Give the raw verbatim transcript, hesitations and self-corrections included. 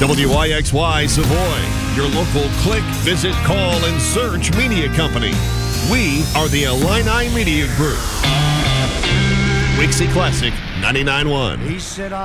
W I X Y Savoy, your local click, visit, call, and search media company. We are the Illini Media Group. Wixie Classic ninety-nine point one. He said,